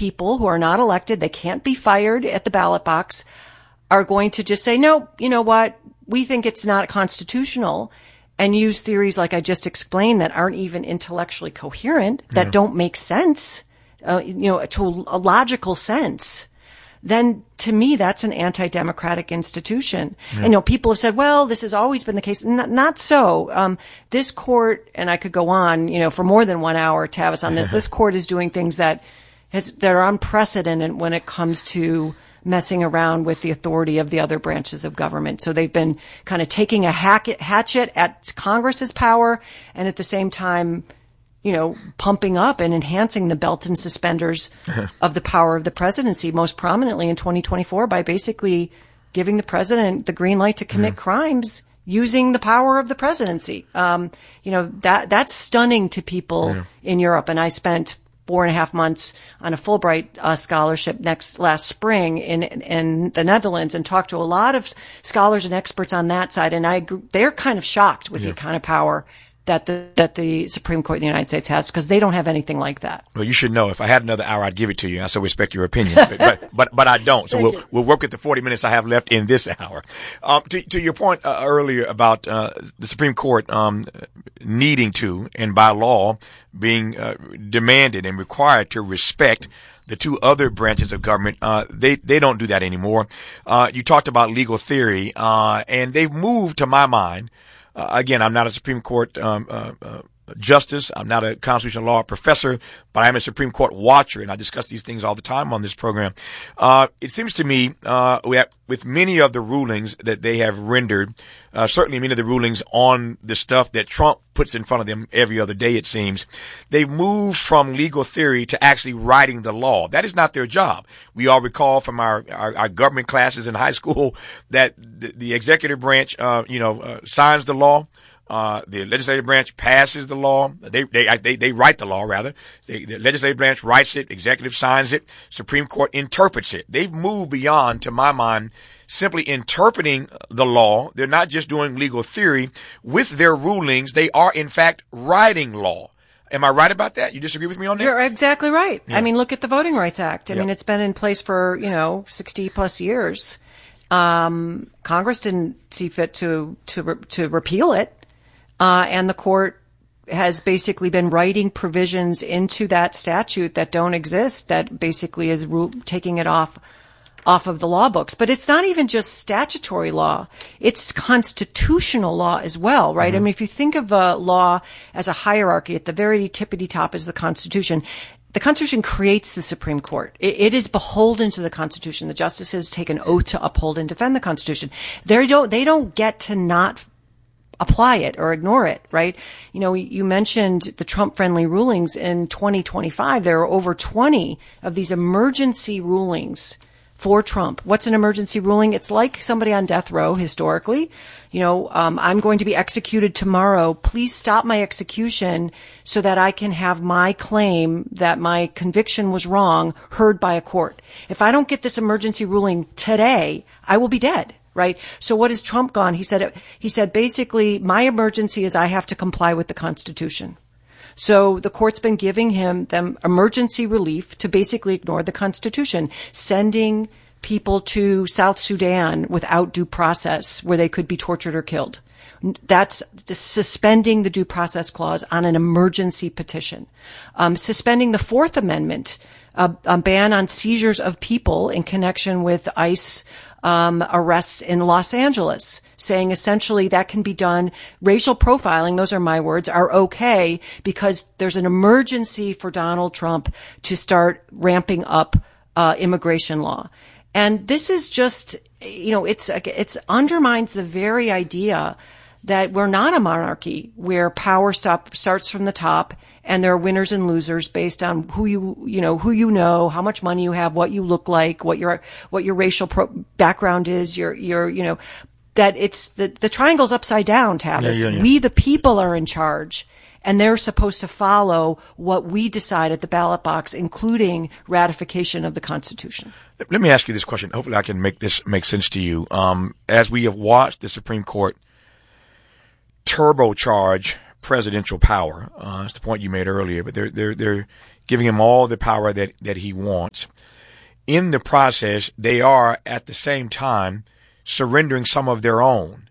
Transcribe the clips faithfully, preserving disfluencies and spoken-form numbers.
people who are not elected, they can't be fired at the ballot box, are going to just say, no, you know what, we think it's not constitutional, and use theories like I just explained that aren't even intellectually coherent, that yeah. don't make sense, uh, you know, to a logical sense, then to me, that's an anti-democratic institution. Yeah. And, you know, people have said, well, this has always been the case. Not, not so. Um, this court, and I could go on, you know, for more than one hour, Tavis, on this, this court is doing things that has, that are unprecedented when it comes to messing around with the authority of the other branches of government. So they've been kind of taking a hack- hatchet at Congress's power, and at the same time, you know, pumping up and enhancing the belt and suspenders of the power of the presidency, most prominently in twenty twenty-four by basically giving the president the green light to commit yeah. crimes using the power of the presidency. Um, you know, that that's stunning to people yeah. in Europe. And I spent four and a half months on a Fulbright uh, scholarship next last spring in in the Netherlands, and talked to a lot of scholars and experts on that side. And I they're kind of shocked with yeah. the kind of power that the that the Supreme Court of the United States has, because they don't have anything like that. Well, you should know, if I had another hour, I'd give it to you. I so respect your opinion, but, but but but I don't. So we'll you. we'll work with the forty minutes I have left in this hour. Um, to to your point uh, earlier about uh, the Supreme Court um, needing to, and by law being uh, demanded and required to respect the two other branches of government, uh, they, they don't do that anymore. Uh, you talked about legal theory, uh, and they've moved, to my mind. Uh, again, I'm not a Supreme Court um, uh, uh, justice. I'm not a constitutional law professor, but I'm a Supreme Court watcher, and I discuss these things all the time on this program. Uh, it seems to me, uh, with many of the rulings that they have rendered, uh, certainly many of the rulings on the stuff that Trump puts in front of them every other day, it seems, they've moved from legal theory to actually writing the law. That is not their job. We all recall from our, our, our government classes in high school that the, the executive branch, uh, you know, uh, signs the law. Uh, the legislative branch passes the law. They, they, they, they write the law, rather. They, the legislative branch writes it. Executive signs it. Supreme Court interprets it. They've moved beyond, to my mind, simply interpreting the law. They're not just doing legal theory. With their rulings, they are, in fact, writing law. Am I right about that? You disagree with me on that? You're exactly right. Yeah. I mean, look at the Voting Rights Act. I Yep. mean, it's been in place for, you know, sixty plus years. Um, Congress didn't see fit to, to, re- to repeal it. Uh, and the court has basically been writing provisions into that statute that don't exist, that basically is ru- taking it off, off of the law books. But it's not even just statutory law. It's constitutional law as well, right? Mm-hmm. I mean, if you think of a law as a hierarchy, at the very tippity top is the Constitution. The Constitution creates the Supreme Court. It, it is beholden to the Constitution. The justices take an oath to uphold and defend the Constitution. They don't, they don't get to not apply it or ignore it, right? You know, you mentioned the Trump-friendly rulings in twenty twenty-five. There are over twenty of these emergency rulings for Trump. What's an emergency ruling? It's like somebody on death row historically. You know, um, I'm going to be executed tomorrow. Please stop my execution so that I can have my claim that my conviction was wrong heard by a court. If I don't get this emergency ruling today, I will be dead. Right. So what has Trump gone? He said, he said, basically, my emergency is I have to comply with the Constitution. So the court's been giving him them emergency relief to basically ignore the Constitution, sending people to South Sudan without due process where they could be tortured or killed. That's suspending the due process clause on an emergency petition. Um, suspending the Fourth Amendment, a, a ban on seizures of people in connection with ICE Um, arrests in Los Angeles, saying essentially that can be done. Racial profiling, those are my words, are okay because there's an emergency for Donald Trump to start ramping up uh, immigration law. And this is just, you know, it's it's undermines the very idea that we're not a monarchy where power stop, starts from the top and there are winners and losers based on who you, you know, who you know, how much money you have, what you look like, what your, what your racial pro- background is, your, your, you know, that it's the, the triangle's upside down, Tavis. Yeah, yeah, yeah. We, the people, are in charge and they're supposed to follow what we decide at the ballot box, including ratification of the Constitution. Let me ask you this question. Hopefully I can make this make sense to you. Um, as we have watched the Supreme Court turbocharge presidential power. Uh, that's the point you made earlier, but they're, they're, they're giving him all the power that, that he wants. In the process, they are at the same time surrendering some of their own.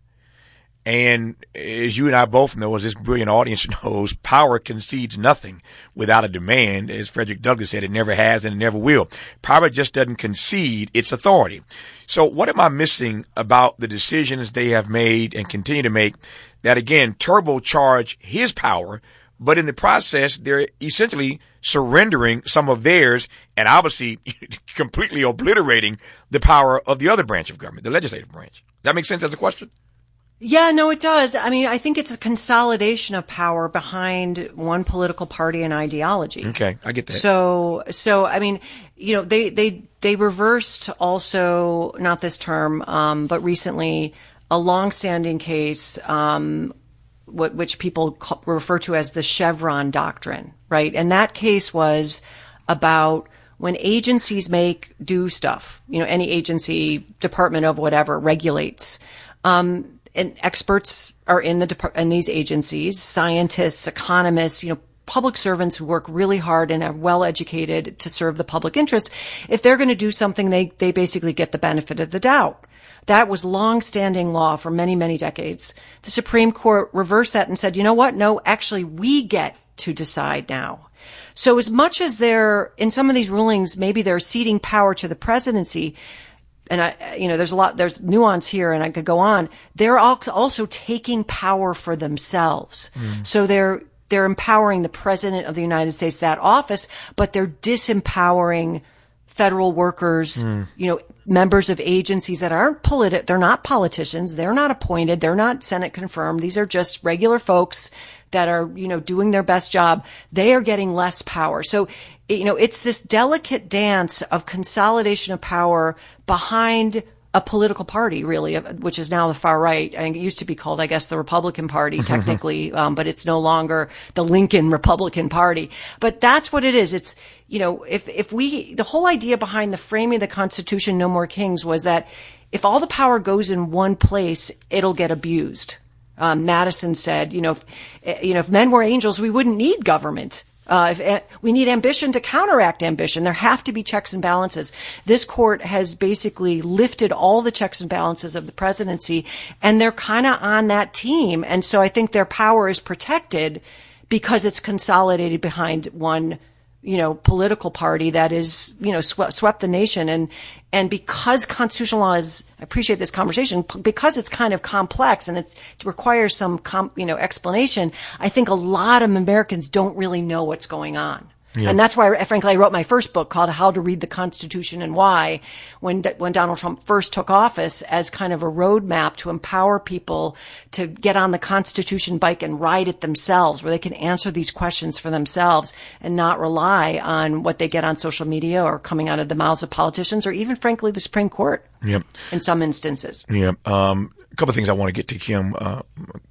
And as you and I both know, as this brilliant audience knows, power concedes nothing without a demand. As Frederick Douglass said, it never has and it never will. Power just doesn't concede its authority. So what am I missing about the decisions they have made and continue to make that, again, turbocharge his power, but in the process, they're essentially surrendering some of theirs and obviously completely obliterating the power of the other branch of government, the legislative branch? Does that make sense as a question? Yeah, no, it does. I mean, I think it's a consolidation of power behind one political party and ideology. Okay, I get that. So, so I mean, you know, they they they reversed also, not this term, um, but recently, a longstanding case, um, what, which people call, refer to as the Chevron doctrine, right? And that case was about when agencies make do stuff. You know, any agency, department of whatever, regulates. Um, And experts are in the depart- in these agencies, scientists, economists, you know, public servants who work really hard and are well educated to serve the public interest. If they're going to do something, they they basically get the benefit of the doubt. That was long-standing law for many, many decades. The Supreme Court reversed that and said, you know what? No, actually, we get to decide now. So as much as they're, in some of these rulings, maybe they're ceding power to the presidency, and I, you know, there's a lot, there's nuance here and I could go on. They're also taking power for themselves. Mm. So they're, they're empowering the president of the United States, that office, but they're disempowering federal workers, mm. you know, members of agencies that aren't politi- they're not politicians. They're not appointed. They're not Senate confirmed. These are just regular folks that are, you know, doing their best job. They are getting less power. So, you know, it's this delicate dance of consolidation of power behind a political party, really, which is now the far right. I mean, it used to be called, I guess, the Republican Party, technically, um, but it's no longer the Lincoln Republican Party. But that's what it is. It's, you know, if, if we, the whole idea behind the framing of the Constitution, No More Kings, was that if all the power goes in one place, it'll get abused. Um, Madison said, you know, if, you know, if men were angels, we wouldn't need government. Uh, if, uh, we need ambition to counteract ambition. There have to be checks and balances. This court has basically lifted all the checks and balances of the presidency, and they're kind of on that team. And so I think their power is protected because it's consolidated behind one, you know, political party that is, you know, swept, swept the nation. And, and because constitutional law is, I appreciate this conversation, because it's kind of complex and it's, it requires some, com, you know, explanation, I think a lot of Americans don't really know what's going on. Yeah. And that's why, frankly, I wrote my first book called How to Read the Constitution and Why, when when Donald Trump first took office, as kind of a roadmap to empower people to get on the Constitution bike and ride it themselves, where they can answer these questions for themselves and not rely on what they get on social media or coming out of the mouths of politicians or even, frankly, the Supreme Court. Yep. In some instances. Yeah. Um, a couple of things I want to get to Kim, uh,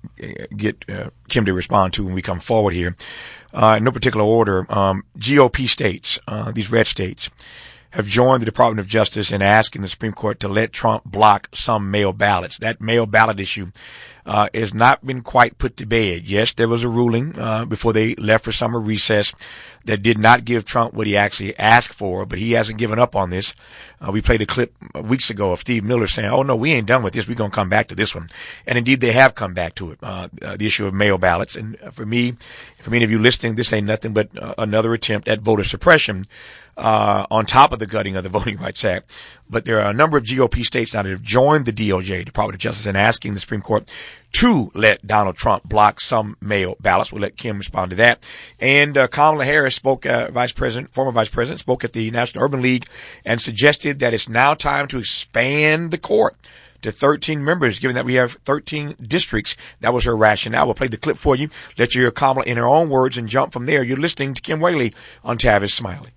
get uh, Kim to respond to when we come forward here. Uh, in no particular order, um, G O P states, uh, these red states, have joined the Department of Justice in asking the Supreme Court to let Trump block some mail ballots. That mail ballot issue uh, has not been quite put to bed. Yes, there was a ruling uh, before they left for summer recess that did not give Trump what he actually asked for, but he hasn't given up on this. Uh, we played a clip weeks ago of Steve Miller saying, oh, no, we ain't done with this. We're going to come back to this one. And indeed, they have come back to it, uh, uh, the issue of mail ballots. And for me, for many of you listening, this ain't nothing but uh, another attempt at voter suppression uh, on top of the gutting of the Voting Rights Act. But there are a number of G O P states now that have joined the D O J, Department of Justice, in asking the Supreme Court to let Donald Trump block some mail ballots. We'll let Kim respond to that. And uh, Kamala Harris spoke, uh, Vice President, former Vice President, spoke at the National Urban League and suggested that it's now time to expand the court to thirteen members, given that we have thirteen districts. That was her rationale. We'll play the clip for you. Let you hear Kamala in her own words and jump from there. You're listening to Kim Whaley on Tavis Smiley.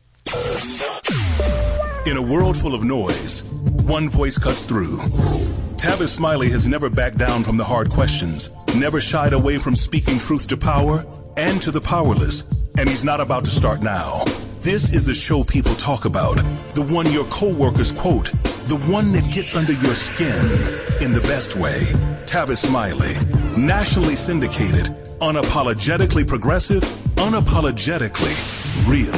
In a world full of noise, one voice cuts through. Tavis Smiley has never backed down from the hard questions, never shied away from speaking truth to power and to the powerless, and he's not about to start now. This is the show people talk about, the one your co-workers quote, the one that gets under your skin in the best way. Tavis Smiley, nationally syndicated, unapologetically progressive, unapologetically real.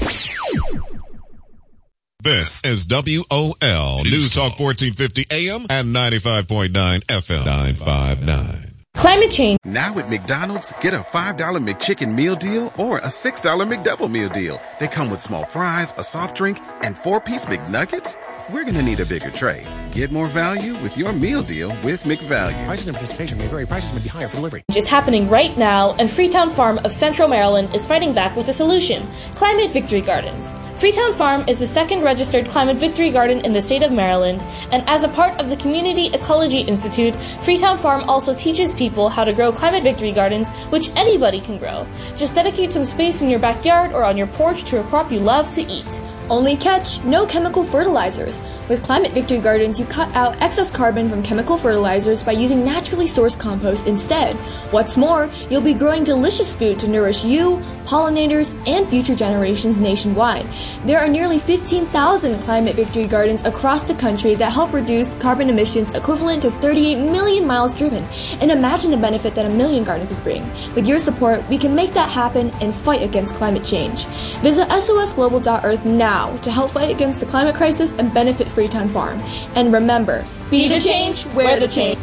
This is W O L News Talk fourteen fifty A M and ninety-five point nine F M. nine five nine. Climate change. Now at McDonald's, get a five dollar McChicken meal deal or a six dollar McDouble meal deal. They come with small fries, a soft drink, and four-piece McNuggets. We're going to need a bigger tray. Get more value with your meal deal with McValue. Prices and participation may vary. Prices may be higher for delivery. Is happening right now, and Freetown Farm of Central Maryland is fighting back with a solution: Climate Victory Gardens. Freetown Farm is the second registered Climate Victory Garden in the state of Maryland, and as a part of the Community Ecology Institute, Freetown Farm also teaches people how to grow Climate Victory Gardens, which anybody can grow. Just dedicate some space in your backyard or on your porch to a crop you love to eat. Only catch, no chemical fertilizers. With Climate Victory Gardens, you cut out excess carbon from chemical fertilizers by using naturally sourced compost instead. What's more, you'll be growing delicious food to nourish you, pollinators, and future generations nationwide. There are nearly fifteen thousand Climate Victory Gardens across the country that help reduce carbon emissions equivalent to thirty-eight million miles driven. And imagine the benefit that a million gardens would bring. With your support, we can make that happen and fight against climate change. Visit S O S global dot earth now to help fight against the climate crisis and benefit Freetown Farm. And remember, be the change, wear the change.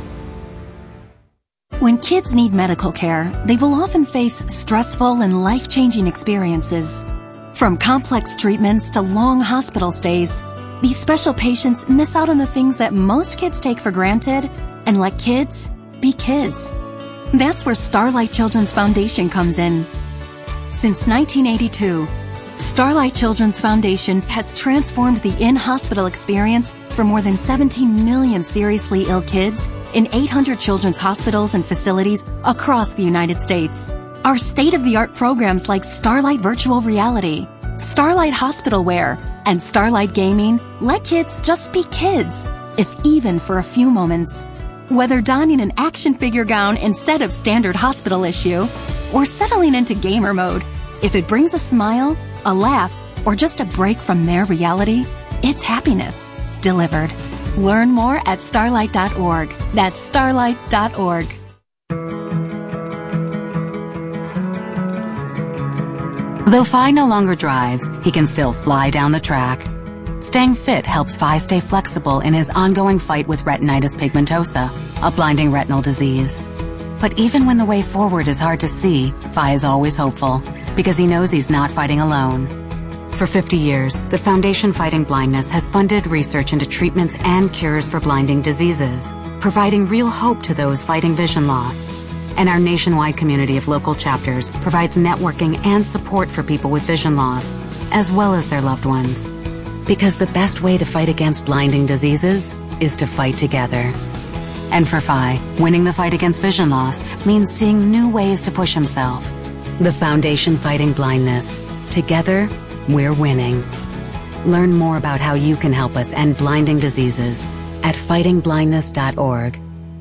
When kids need medical care, they will often face stressful and life-changing experiences. From complex treatments to long hospital stays, these special patients miss out on the things that most kids take for granted and let kids be kids. That's where Starlight Children's Foundation comes in. Since nineteen eighty-two, Starlight Children's Foundation has transformed the in-hospital experience for more than seventeen million seriously ill kids in eight hundred children's hospitals and facilities across the United States. Our state-of-the-art programs like Starlight Virtual Reality, Starlight Hospital Wear, and Starlight Gaming let kids just be kids, if even for a few moments. Whether donning an action figure gown instead of standard hospital issue, or settling into gamer mode, if it brings a smile, a laugh, or just a break from their reality, it's happiness delivered. Learn more at starlight dot org. That's starlight dot org. Though Phi no longer drives, he can still fly down the track. Staying fit helps Phi stay flexible in his ongoing fight with retinitis pigmentosa, a blinding retinal disease. But even when the way forward is hard to see, Phi is always hopeful, because he knows he's not fighting alone. For fifty years, the Foundation Fighting Blindness has funded research into treatments and cures for blinding diseases, providing real hope to those fighting vision loss. And our nationwide community of local chapters provides networking and support for people with vision loss, as well as their loved ones. Because the best way to fight against blinding diseases is to fight together. And for Phi, winning the fight against vision loss means seeing new ways to push himself. The Foundation Fighting Blindness. Together, we're winning. Learn more about how you can help us end blinding diseases at fighting blindness dot org.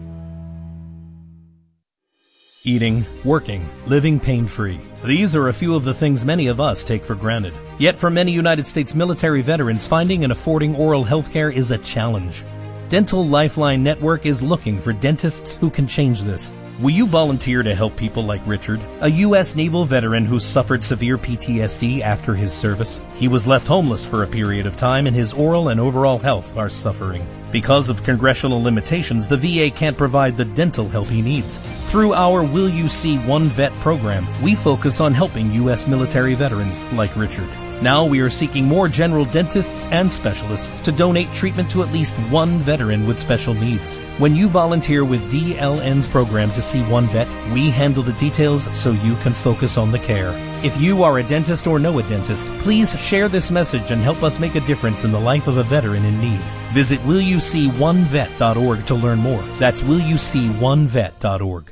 Eating, working, living pain-free. These are a few of the things many of us take for granted. Yet for many United States military veterans, finding and affording oral health care is a challenge. Dental Lifeline Network is looking for dentists who can change this. Will you volunteer to help people like Richard, a U S Naval veteran who suffered severe P T S D after his service? He was left homeless for a period of time and his oral and overall health are suffering. Because of congressional limitations, the V A can't provide the dental help he needs. Through our Will You See One Vet program, we focus on helping U S military veterans like Richard. Now we are seeking more general dentists and specialists to donate treatment to at least one veteran with special needs. When you volunteer with D L N's program to see one vet, we handle the details so you can focus on the care. If you are a dentist or know a dentist, please share this message and help us make a difference in the life of a veteran in need. Visit will you see one vet dot org to learn more. That's will you see one vet dot org.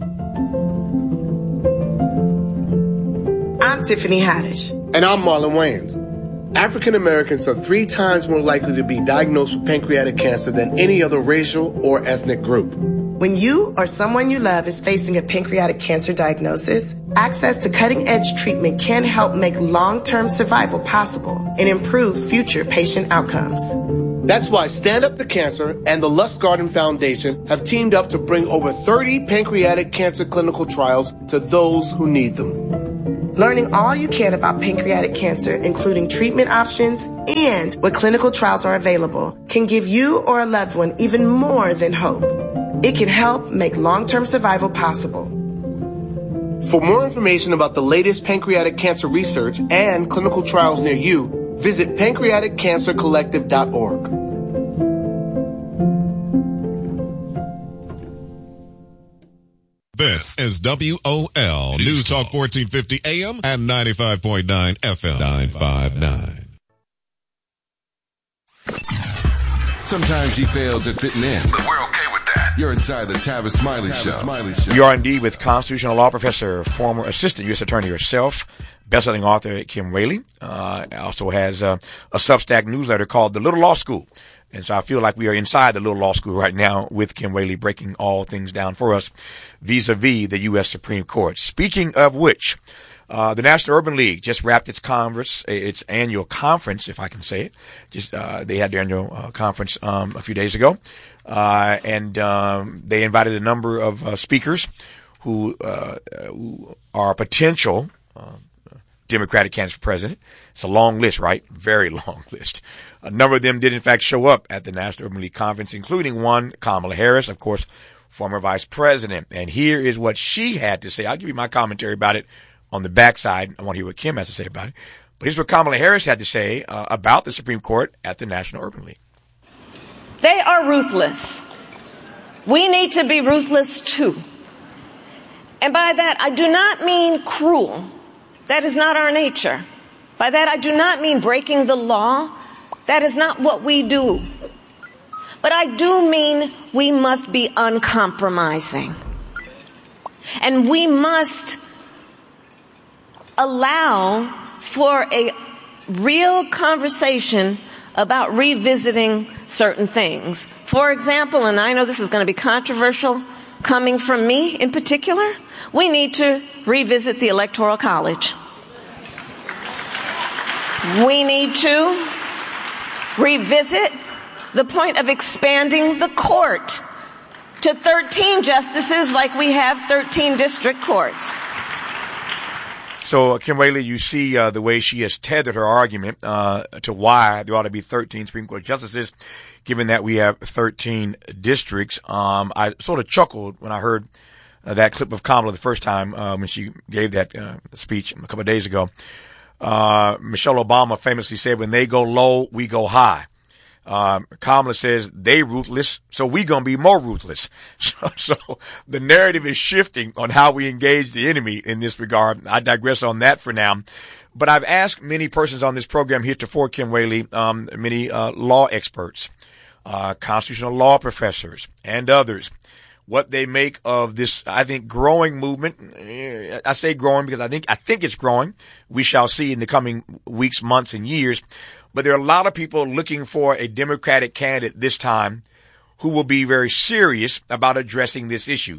I'm Tiffany Haddish. And I'm Marlon Wayans. African Americans are three times more likely to be diagnosed with pancreatic cancer than any other racial or ethnic group. When you or someone you love is facing a pancreatic cancer diagnosis, access to cutting-edge treatment can help make long-term survival possible and improve future patient outcomes. That's why Stand Up to Cancer and the Lustgarten Foundation have teamed up to bring over thirty pancreatic cancer clinical trials to those who need them. Learning all you can about pancreatic cancer, including treatment options and what clinical trials are available, can give you or a loved one even more than hope. It can help make long-term survival possible. For more information about the latest pancreatic cancer research and clinical trials near you, visit pancreatic cancer collective dot org. This is W O L News Talk fourteen fifty A M and ninety-five point nine F M. nine five nine. Sometimes he fails at fitting in, but we're okay with that. You're inside the Tavis Smiley Show. Smiley Show. You are indeed with constitutional law professor, former assistant U S attorney herself, best-selling author Kim Whaley. Uh, also has uh, a Substack newsletter called The Little Law School. And so I feel like we are inside the Little Law School right now with Kim Whaley breaking all things down for us vis-a-vis the U S Supreme Court. Speaking of which, uh, the National Urban League just wrapped its congress, its annual conference, if I can say it. Just, uh, they had their annual uh, conference, um, a few days ago. Uh, and, um, they invited a number of uh, speakers who, uh, who are potential, uh, Democratic candidates for president. It's a long list, right? Very long list. A number of them did, in fact, show up at the National Urban League Conference, including one, Kamala Harris, of course, former vice president. And here is what she had to say. I'll give you my commentary about it on the backside. I want to hear what Kim has to say about it. But here's what Kamala Harris had to say uh, about the Supreme Court at the National Urban League. They are ruthless. We need to be ruthless, too. And by that, I do not mean cruel. That is not our nature. By that, I do not mean breaking the law. That is not what we do. But I do mean we must be uncompromising. And we must allow for a real conversation about revisiting certain things. For example, and I know this is going to be controversial coming from me in particular, we need to revisit the Electoral College. We need to revisit the point of expanding the court to thirteen justices like we have thirteen district courts. So, uh, Kim Whaley, you see uh, the way she has tethered her argument uh, to why there ought to be thirteen Supreme Court justices, given that we have thirteen districts. Um, I sort of chuckled when I heard uh, that clip of Kamala the first time uh, when she gave that uh, speech a couple of days ago. Uh, Michelle Obama famously said, when they go low, we go high. Um, Kamala says they ruthless, so we gonna be more ruthless. So, so the narrative is shifting on how we engage the enemy in this regard. I digress on that for now. But I've asked many persons on this program heretofore, Kim Whaley, um, many uh, law experts, uh, constitutional law professors, and others, what they make of this, I think, growing movement. I say growing because I think I think it's growing. We shall see in the coming weeks, months, and years. But there are a lot of people looking for a Democratic candidate this time who will be very serious about addressing this issue.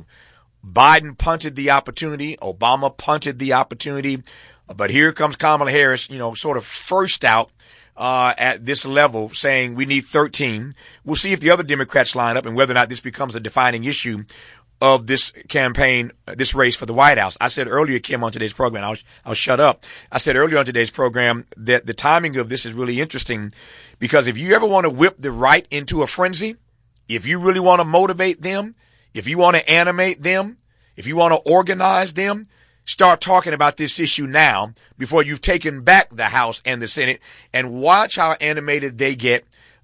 Biden punted the opportunity. Obama punted the opportunity. But here comes Kamala Harris, you know, sort of first out uh at this level, saying we need thirteen. We'll see if the other Democrats line up and whether or not this becomes a defining issue of this campaign, this race for the White House. I said earlier, Kim, on today's program, I'll, I'll shut up. I said earlier on today's program that the timing of this is really interesting because if you ever want to whip the right into a frenzy, if you really want to motivate them, if you want to animate them, if you want to organize them, start talking about this issue now before you've taken back the House and the Senate, and watch how animated they get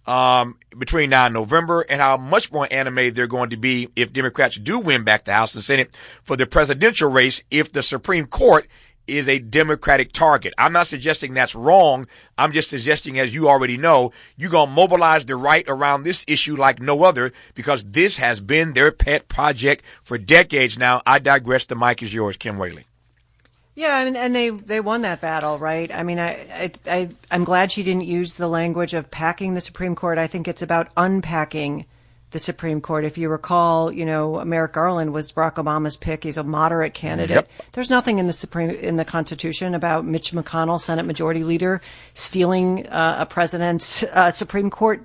um between now and November, and how much more animated they're going to be if Democrats do win back the House and Senate for the presidential race if the Supreme Court is a Democratic target. I'm not suggesting that's wrong. I'm just suggesting, as you already know, you're going to mobilize the right around this issue like no other because this has been their pet project for decades now. I digress. The mic is yours, Kim Whaley. Yeah, I mean, and they, they won that battle, right? I mean, I, I, I, I'm glad she didn't use the language of packing the Supreme Court. I think it's about unpacking the Supreme Court. If you recall, you know, Merrick Garland was Barack Obama's pick. He's a moderate candidate. Yep. There's nothing in the Supreme, in the Constitution about Mitch McConnell, Senate Majority Leader, stealing uh, a president's uh, Supreme Court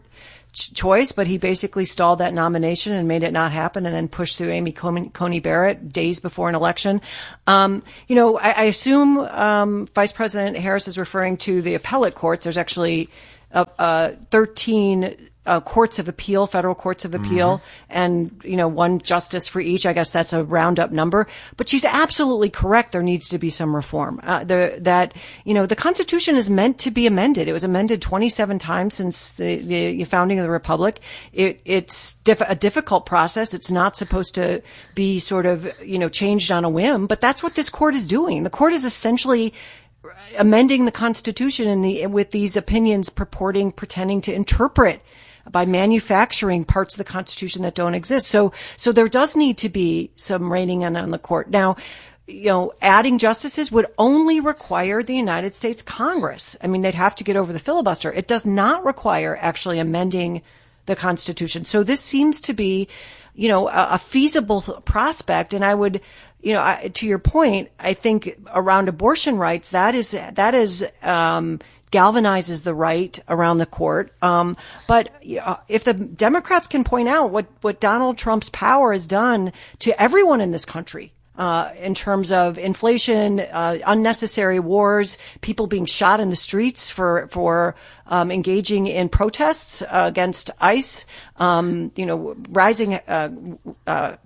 ch- choice, but he basically stalled that nomination and made it not happen, and then pushed through Amy Coney Barrett days before an election. Um, you know, I, I assume um, Vice President Harris is referring to the appellate courts. There's actually uh, uh, thirteen Uh, courts of appeal, federal courts of appeal, mm-hmm. and, you know, one justice for each. I guess that's a roundup number. But she's absolutely correct. There needs to be some reform. Uh, the, that, you know, the Constitution is meant to be amended. It was amended twenty-seven times since the, the founding of the Republic. It, it's diff- a difficult process. It's not supposed to be sort of, you know, changed on a whim, but that's what this court is doing. The court is essentially amending the Constitution in the, with these opinions purporting, pretending to interpret by manufacturing parts of the Constitution that don't exist. So, so there does need to be some reining in on the court. Now, you know, adding justices would only require the United States Congress. I mean, they'd have to get over the filibuster. It does not require actually amending the Constitution. So this seems to be, you know, a, a feasible prospect. And I would, you know, I, to your point, I think around abortion rights, that is, that is, um, galvanizes the right around the court. Um, but uh, if the Democrats can point out what, what Donald Trump's power has done to everyone in this country, uh, in terms of inflation, uh, unnecessary wars, people being shot in the streets for, for, um, engaging in protests uh, against ICE, um, you know, rising, uh, uh,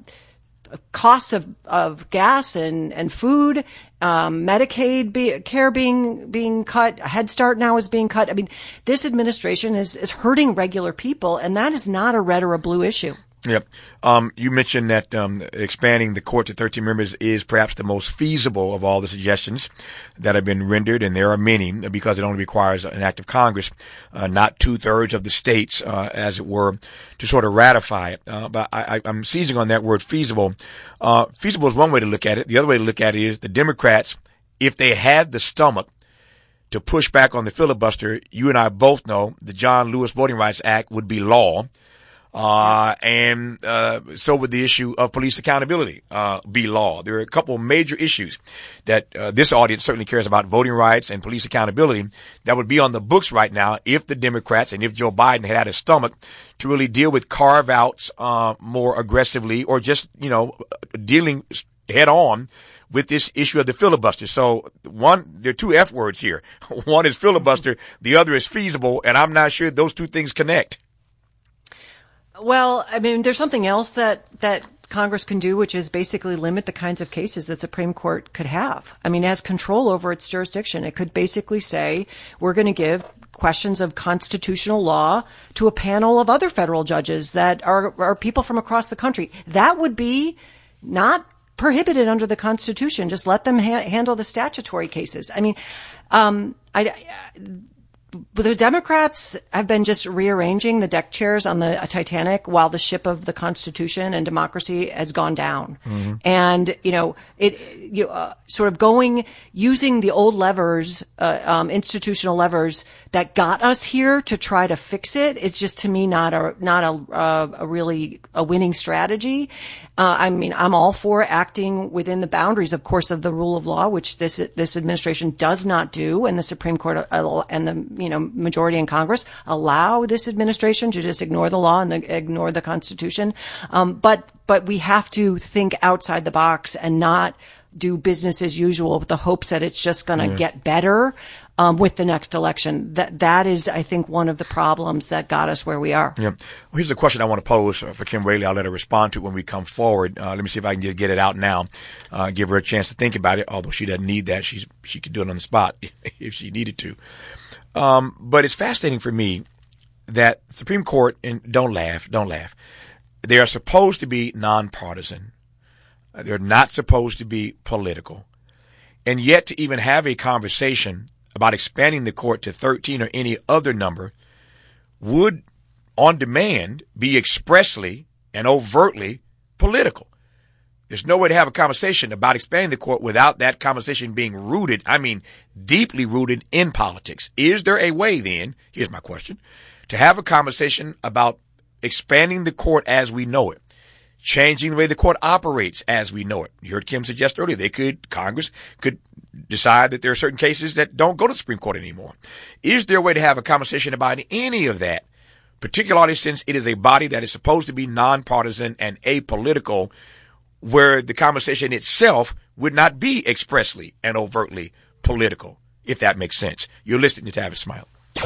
costs of, of gas and, and food, um, Medicaid be, care being, being cut, Head Start now is being cut. I mean, this administration is, is hurting regular people, and that is not a red or a blue issue. Yep. Um, you mentioned that um, expanding the court to thirteen members is perhaps the most feasible of all the suggestions that have been rendered, and there are many, because it only requires an act of Congress, uh, not two-thirds of the states, uh, as it were, to sort of ratify it. Uh, but I, I, I'm seizing on that word feasible. Uh, feasible is one way to look at it. The other way to look at it is the Democrats, if they had the stomach to push back on the filibuster, you and I both know the John Lewis Voting Rights Act would be law. Uh, and, uh, so would the issue of police accountability, uh, be law. There are a couple of major issues that, uh, this audience certainly cares about: voting rights and police accountability, that would be on the books right now if the Democrats and if Joe Biden had had a stomach to really deal with carve outs, uh, more aggressively, or just, you know, dealing head on with this issue of the filibuster. So one, there are two F words here. One is filibuster, the other is feasible, and I'm not sure those two things connect. Well, I mean, there's something else that, that Congress can do, which is basically limit the kinds of cases the Supreme Court could have. I mean, it has control over its jurisdiction. It could basically say, we're going to give questions of constitutional law to a panel of other federal judges that are, are people from across the country. That would be not prohibited under the Constitution. Just let them ha- handle the statutory cases. I mean, um, I, I But the Democrats have been just rearranging the deck chairs on the Titanic while the ship of the Constitution and democracy has gone down. Mm-hmm. And, you know, it, you uh, sort of going, using the old levers, uh, um, institutional levers that got us here to try to fix it is just, to me, not a, not a, uh, a really a winning strategy. Uh, I mean, I'm all for acting within the boundaries, of course, of the rule of law, which this, this administration does not do, and the Supreme Court uh, and the, you know, majority in Congress allow this administration to just ignore the law and ignore the Constitution. Um, but, but we have to think outside the box and not do business as usual with the hopes that it's just going to yeah. get better, um, with the next election. That, that is, I think, one of the problems that got us where we are. Yeah. Well, here's a question I want to pose for Kim Whaley. I'll let her respond to it when we come forward. Uh, let me see if I can just get it out now. Uh, give her a chance to think about it, although she doesn't need that. She's, she could do it on the spot if she needed to. Um, but it's fascinating for me that the Supreme Court, and don't laugh, don't laugh. They are supposed to be nonpartisan. They're not supposed to be political. And yet to even have a conversation about expanding the court to thirteen or any other number would, on demand, be expressly and overtly political. There's no way to have a conversation about expanding the court without that conversation being rooted, I mean, deeply rooted in politics. Is there a way then, here's my question, to have a conversation about expanding the court as we know it, changing the way the court operates as we know it? You heard Kim suggest earlier, they could, Congress could decide that there are certain cases that don't go to the Supreme Court anymore. Is there a way to have a conversation about any of that particularly since it is a body that is supposed to be nonpartisan and apolitical, where the conversation itself would not be expressly and overtly political, if that makes sense. You're listening to Tavis Smiley.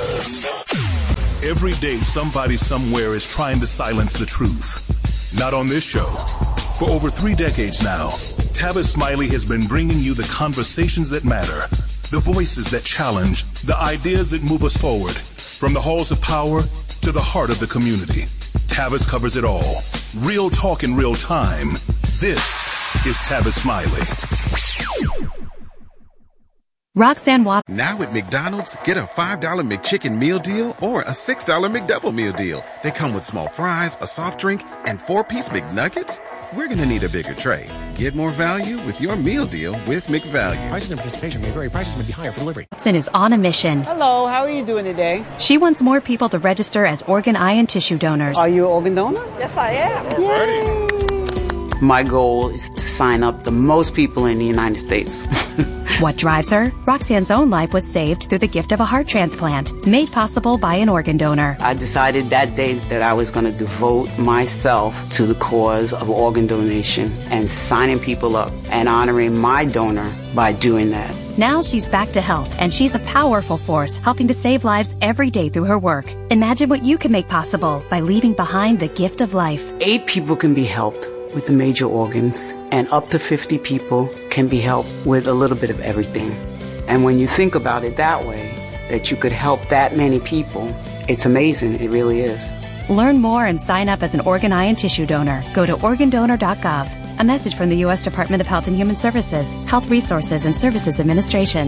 Every day, somebody somewhere is trying to silence the truth. Not on this show. For over three decades now, Tavis Smiley has been bringing you the conversations that matter, the voices that challenge, the ideas that move us forward, from the halls of power to the heart of the community. Tavis covers it all. Real talk in real time. This is Tavis Smiley. Roxanne Walk. Now at McDonald's, get a five dollar McChicken meal deal or a six dollar McDouble meal deal. They come with small fries, a soft drink, and four-piece McNuggets. We're going to need a bigger tray. Get more value with your meal deal with McValue. Prices and participation may vary. Prices may be higher for delivery. Watson is on a mission. Hello, how are you doing today? She wants more people to register as organ, eye, and tissue donors. Are you an organ donor? Yes, I am. Yay. My goal is to sign up the most people in the United States. What drives her? Roxanne's own life was saved through the gift of a heart transplant, made possible by an organ donor. I decided that day that I was going to devote myself to the cause of organ donation and signing people up and honoring my donor by doing that. Now she's back to health, and she's a powerful force helping to save lives every day through her work. Imagine what you can make possible by leaving behind the gift of life. Eight people can be helped with the major organs, and up to fifty people can be helped with a little bit of everything. And when you think about it that way, that you could help that many people, it's amazing. It really is. Learn more and sign up as an organ, eye, and tissue donor. Go to organ donor dot gov. A message from the U S Department of Health and Human Services, Health Resources and Services Administration.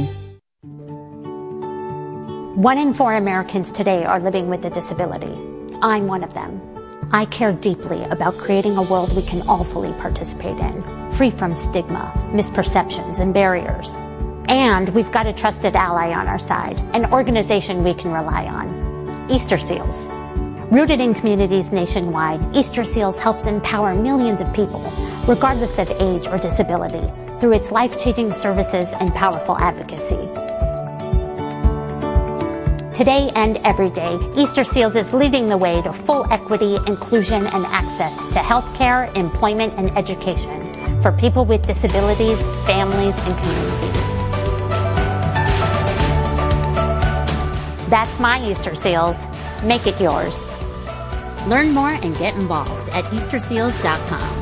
One in four Americans today are living with a disability. I'm one of them. I care deeply about creating a world we can all fully participate in, free from stigma, misperceptions, and barriers. And we've got a trusted ally on our side, an organization we can rely on, Easter Seals. Rooted in communities nationwide, Easter Seals helps empower millions of people, regardless of age or disability, through its life-changing services and powerful advocacy. Today and every day, Easter Seals is leading the way to full equity, inclusion, and access to healthcare, employment, and education for people with disabilities, families, and communities. That's my Easter Seals. Make it yours. Learn more and get involved at easter seals dot com.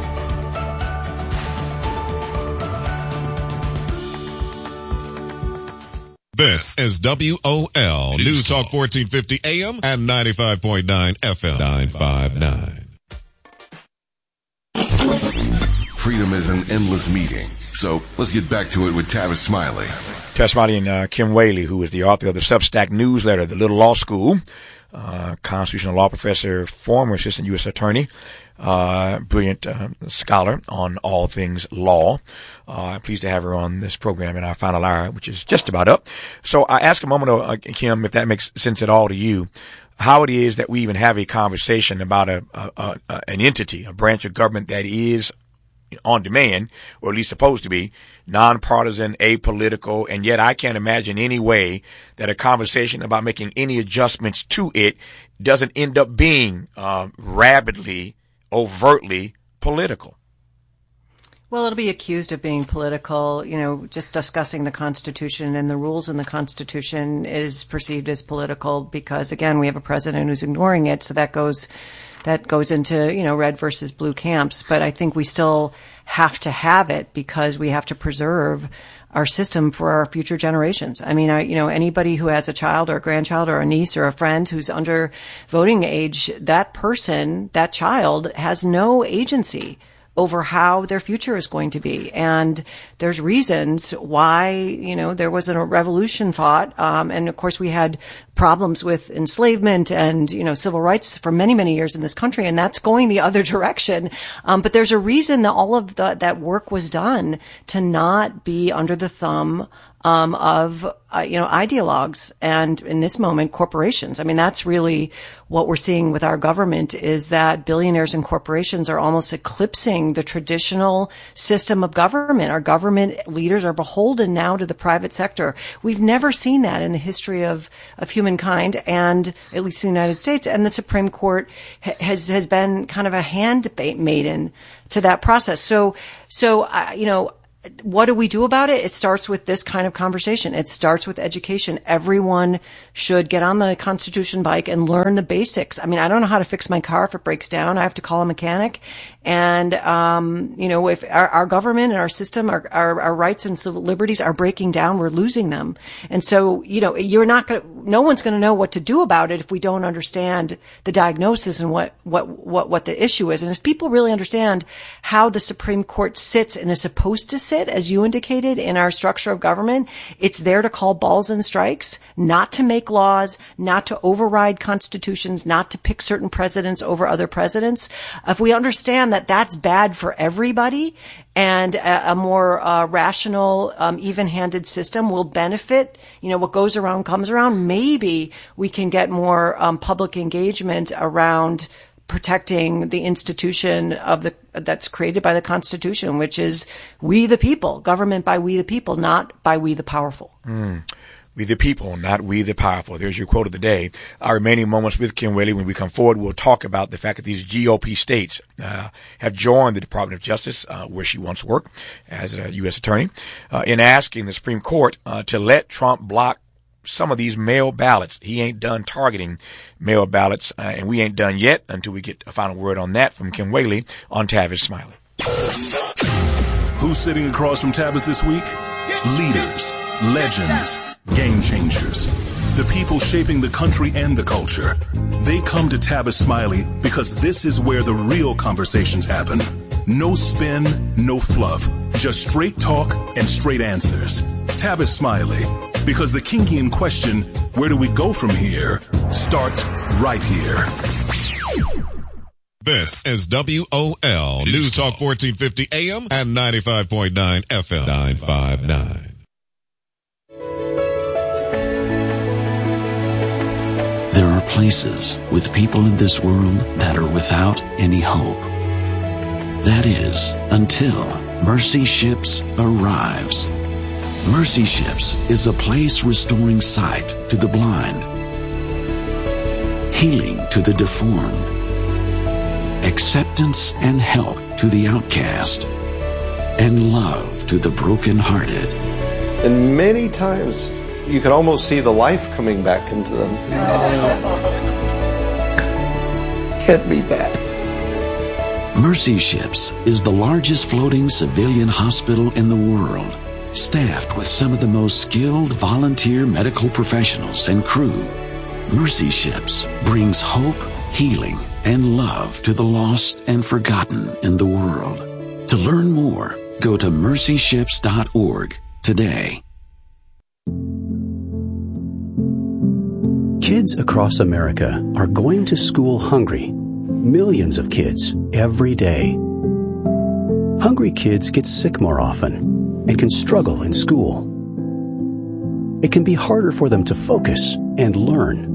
This is W O L News Talk fourteen fifty A M and ninety-five point nine F M. nine five nine. Freedom is an endless meeting. So let's get back to it with Tavis Smiley. Tavis Smiley and uh, Kim Whaley, who is the author of the Substack newsletter, The Little Law School, uh, constitutional law professor, former assistant U S attorney, uh, brilliant uh, scholar on all things law. Uh, I'm pleased to have her on this program in our final hour, which is just about up. So I asked a moment ago, uh, Kim, if that makes sense at all to you, how it is that we even have a conversation about a, a, a, a an entity, a branch of government that is on demand, or at least supposed to be, nonpartisan, apolitical, and yet I can't imagine any way that a conversation about making any adjustments to it doesn't end up being uh, rabidly, overtly political. Well, it'll be accused of being political. You know, just discussing the Constitution and the rules in the Constitution is perceived as political because, again, we have a president who's ignoring it, so that goes that goes into, you know, red versus blue camps. But I think we still have to have it because we have to preserve our system for our future generations. I mean, I, you know, anybody who has a child or a grandchild or a niece or a friend who's under voting age, that person, that child has no agency over how their future is going to be. And there's reasons why, you know, there was a revolution fought. Um, and of course we had problems with enslavement and, you know, civil rights for many, many years in this country. And that's going the other direction. Um, but there's a reason that all of the, that work was done to not be under the thumb Um, of, uh, you know, ideologues and in this moment, corporations. I mean, that's really what we're seeing with our government is that billionaires and corporations are almost eclipsing the traditional system of government. Our government leaders are beholden now to the private sector. We've never seen that in the history of, of human humankind, and at least the United States, and the Supreme Court ha- has has been kind of a handmaiden to that process. So, so uh, you know. What do we do about it? It starts with this kind of conversation. It starts with education. Everyone should get on the Constitution bike and learn the basics. I mean, I don't know how to fix my car if it breaks down. I have to call a mechanic. And, um, you know, if our, our government and our system, our, our, our rights and civil liberties are breaking down, we're losing them. And so, you know, you're not going to, no one's going to know what to do about it if we don't understand the diagnosis and what, what, what, what the issue is. And if people really understand how the Supreme Court sits and is supposed to sit, as you indicated, in our structure of government, it's there to call balls and strikes, not to make laws, not to override constitutions, not to pick certain presidents over other presidents. If we understand that that's bad for everybody, and a, a more uh, rational, um, even-handed system will benefit, you know, what goes around comes around, maybe we can get more um, public engagement around protecting the institution of the that's created by the Constitution, which is we the people, government by we the people, not by we the powerful. Mm. We the people, not we the powerful. There's your quote of the day. Our remaining moments with Kim Whaley, when we come forward, we'll talk about the fact that these G O P states uh, have joined the Department of Justice, uh, where she once worked as a U S attorney, uh, in asking the Supreme Court uh, to let Trump block some of these mail ballots. He ain't done targeting mail ballots, uh, and we ain't done yet until we get a final word on that from Kim Whaley on Tavis Smiley. Who's sitting across from Tavis this week? Leaders, legends, game changers. The people shaping the country and the culture. They come to Tavis Smiley because this is where the real conversations happen. No spin, no fluff. Just straight talk and straight answers. Tavis Smiley. Because the Kingian question, where do we go from here, starts right here. This is W O L News Talk fourteen fifty A M and ninety-five point nine F M. nine five nine. There are places with people in this world that are without any hope. That is, until Mercy Ships arrives. Mercy Ships is a place restoring sight to the blind, healing to the deformed, acceptance and help to the outcast, and love to the brokenhearted. And many times you can almost see the life coming back into them. Can't beat that. Mercy Ships is the largest floating civilian hospital in the world, staffed with some of the most skilled volunteer medical professionals and crew. Mercy Ships brings hope, healing, and love to the lost and forgotten in the world. To learn more, go to mercy ships dot org today. Kids across America are going to school hungry. Millions of kids every day. Hungry kids get sick more often and can struggle in school. It can be harder for them to focus and learn.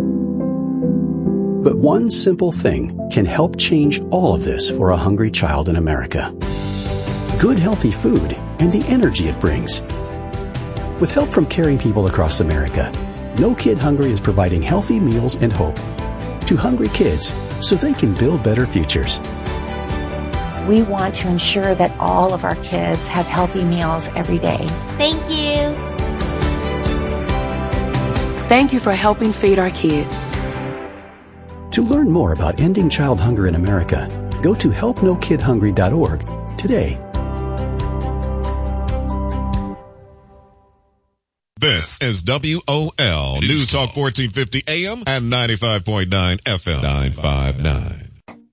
But one simple thing can help change all of this for a hungry child in America. Good healthy food and the energy it brings. With help from caring people across America, No Kid Hungry is providing healthy meals and hope to hungry kids so they can build better futures. We want to ensure that all of our kids have healthy meals every day. Thank you. Thank you for helping feed our kids. To learn more about ending child hunger in America, go to help no kid hungry dot org today. This is W O L News Talk fourteen fifty A M and ninety-five point nine F M. nine five nine.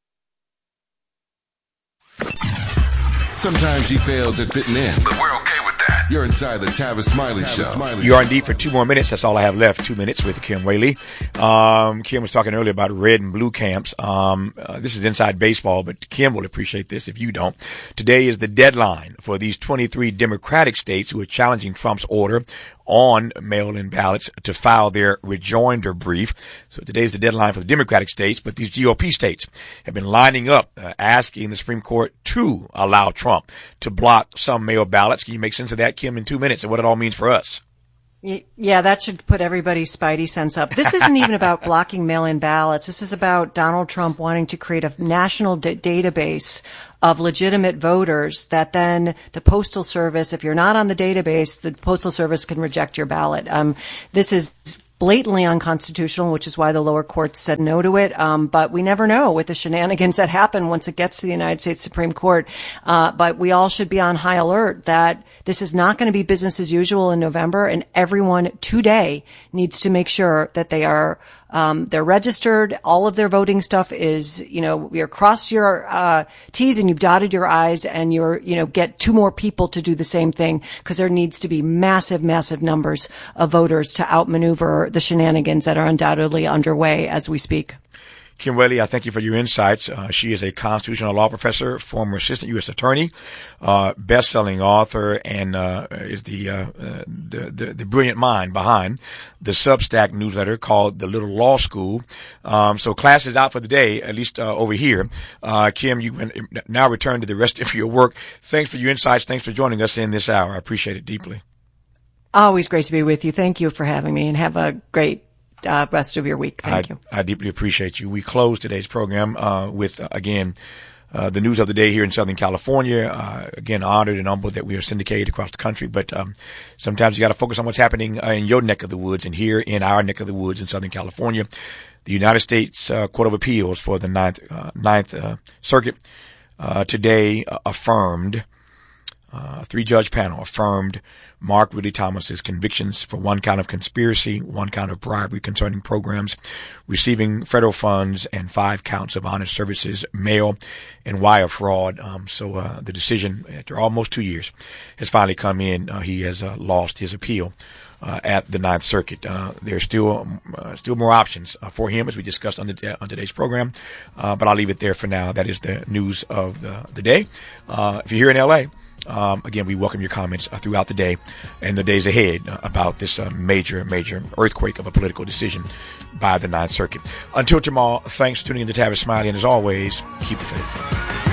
Sometimes you fail at fitting in, but we're okay with that. You're inside the Tavis Smiley Show. You are indeed for two more minutes. That's all I have left. Two minutes with Kim Whaley. Um, Kim was talking earlier about red and blue camps. Um, uh, this is inside baseball, but Kim will appreciate this if you don't. Today is the deadline for these twenty-three Democratic states who are challenging Trump's order on mail-in ballots to file their rejoinder brief. So today's the deadline for the Democratic states, but these G O P states have been lining up, uh, asking the Supreme Court to allow Trump to block some mail ballots. Can you make sense of that, Kim, in two minutes and what it all means for us? Yeah, that should put everybody's spidey sense up. This isn't even about blocking mail-in ballots. This is about Donald Trump wanting to create a national d- database of legitimate voters that then the Postal Service, if you're not on the database, the Postal Service can reject your ballot. Um, this is blatantly unconstitutional, which is why the lower courts said no to it. Um, but we never know with the shenanigans that happen once it gets to the United States Supreme Court. Uh, but we all should be on high alert that this is not going to be business as usual in November, and everyone today needs to make sure that they are Um, they're registered. All of their voting stuff is, you know, you're crossed your, uh, T's and you've dotted your I's, and you're, you know, get two more people to do the same thing, because there needs to be massive, massive numbers of voters to outmaneuver the shenanigans that are undoubtedly underway as we speak. Kim Whaley, I thank you for your insights. Uh, she is a constitutional law professor, former assistant U S attorney, uh, best-selling author, and uh, is the, uh, uh, the, the the brilliant mind behind the Substack newsletter called The Little Law School. Um, so class is out for the day, at least uh, over here. Uh, Kim, you can now return to the rest of your work. Thanks for your insights. Thanks for joining us in this hour. I appreciate it deeply. Always great to be with you. Thank you for having me, and have a great Uh, rest of your week. Thank I, you. I deeply appreciate you. We close today's program uh, with, uh, again, uh, the news of the day here in Southern California. Uh, again, honored and humbled that we are syndicated across the country. But um, sometimes you got to focus on what's happening uh, in your neck of the woods, and here in our neck of the woods in Southern California. The United States uh, Court of Appeals for the Ninth, uh, Ninth uh, Circuit uh, today uh, affirmed, uh, a three-judge panel affirmed Mark Ridley Thomas's convictions for one count of conspiracy, one count of bribery concerning programs receiving federal funds, and five counts of honest services, mail, and wire fraud. Um, so uh, the decision, after almost two years, has finally come in. Uh, he has uh, lost his appeal uh, at the Ninth Circuit. Uh, there's still uh, still more options uh, for him, as we discussed on, the, on today's program. Uh, but I'll leave it there for now. That is the news of the, the day. Uh, if you're here in L A, Um, again, we welcome your comments uh, throughout the day and the days ahead uh, about this uh, major, major earthquake of a political decision by the Ninth Circuit. Until tomorrow, thanks for tuning in to Tavis Smiley, and as always, keep the faith.